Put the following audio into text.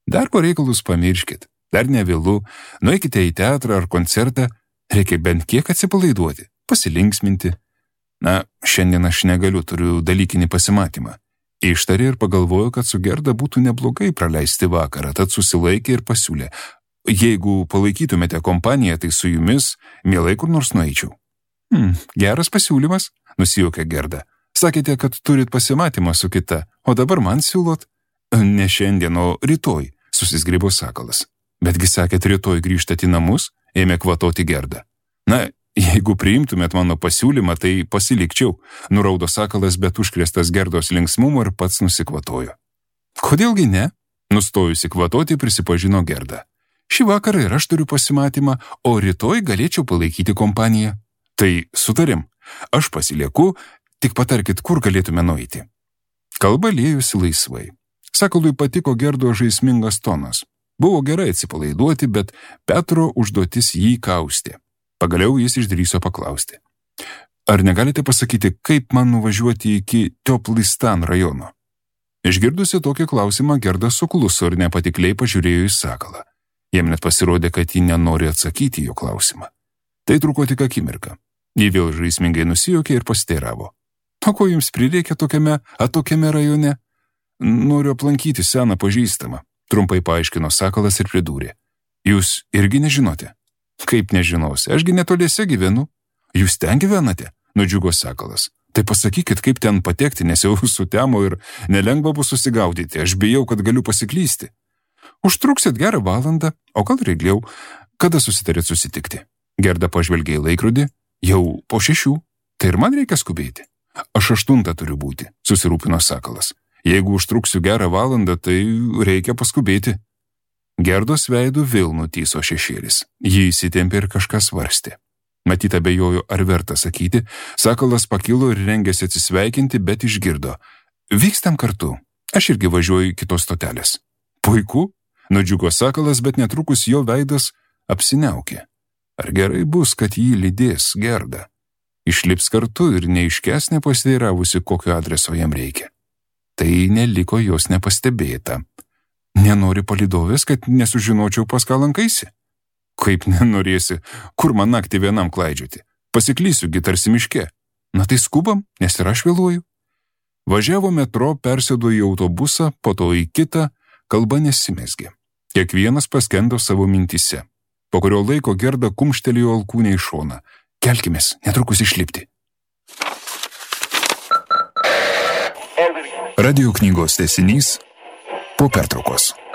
Darbo reikalus pamirškit, dar nevėlu, nueikite į teatrą ar koncertą, reikia bent kiek atsipalaiduoti, pasilinksminti. Na, šiandien aš negaliu, turiu dalykinį pasimatymą. Ištarė ir pagalvojo, kad su Gerda būtų neblogai praleisti vakarą, tad susilaikė ir pasiūlė. Jeigu palaikytumėte kompaniją, tai su jumis mielai kur nors nueičiau. Geras pasiūlymas, nusijuokė Gerda. Sakėte, kad turit pasimatymą su kita, o dabar man siūlot? Ne šiandien, o rytoj, susizgribo Sakalas. Betgi sakėt, rytoj grįžtat į namus, ėmė kvatoti Gerda. Na, jeigu priimtumėt mano pasiūlymą, tai pasilikčiau, nuraudo Sakalas, bet užkrėstas Gerdos linksmumo ir pats nusikvatojo. Kodėlgi ne? Nustojusi kvatoti, prisipažino Gerda. Šį vakarą ir aš turiu pasimatymą, o rytoj galėčiau palaikyti kompaniją. Tai sutarėm, aš pasilieku, tik patarkit, kur galėtume nueiti. Kalba liejosi laisvai. Sakalui patiko Gerdo žaismingas tonas. Buvo gerai atsipalaiduoti, bet Petro užduotis jį kaustė. Pagaliau jis išdrįso paklausti. Ar negalite pasakyti, kaip man nuvažiuoti iki Tioplistan rajono? Išgirdusi tokį klausimą, Gerda sukluso ir nepatikliai pažiūrėjo į Sakalą. Jam net pasirodė, kad ji nenori atsakyti jo klausimą. Tai truko tik akimirką. Ji vėl žaismingai nusijuokė ir pasiteiravo. O ko jums prireikia tokiame rajone? Noriu aplankyti seną pažįstamą, trumpai paaiškino Sakalas ir pridūrė. Jūs irgi nežinote? Kaip nežinosi, ašgi netoliese gyvenu. Jūs ten gyvenate? Nudžiugo Sakalas. Tai pasakykit, kaip ten patekti, nes jau sutemo ir nelengva bus susigaudyti, aš bijau, kad galiu pasiklysti. Užtruksit gerą valandą, o gal ir ilgiau, kada susitarėt susitikti? Gerda pažvelgė į laikrodį, jau po 6, tai ir man reikia skubėti. Aš 8 turiu būti, susirūpino Sakalas. Jeigu užtruksiu gerą valandą, tai reikia paskubėti. Gerdos veidų vėl nutyso šešėlis. Ji įsitempė ir kažką svarstė. Matyt, abejojo, ar verta sakyti, Sakalas pakilo ir rengėsi atsisveikinti, bet išgirdo. Vykstam kartu, aš irgi važiuoju į kitos stotelės. Puiku, nudžiugo Sakalas, bet netrukus jo veidas apsiniaukė. Ar gerai bus, kad jį lydės Gerda? Išlips kartu ir neiškęs nepasiteiravusi, kokio adreso jam reikia. Tai neliko jos nepastebėta. Nenori palydovės, kad nesužinočiau, pas ką lankaisi? Kaip nenorėsi, kur man naktį vienam klaidžioti? Pasiklysiugi tarsi miške. Na tai skubam, nes ir aš vėluoju. Važiavo metro, persėdo į autobusą, po to į kitą, kalba nesimezgė. Kiekvienas paskendo savo mintyse. Po kurio laiko Gerda kumštelėjo alkūnę į šoną. Kelkimės, netrukus išlipti. Radio knygos tęsinys po pertraukos.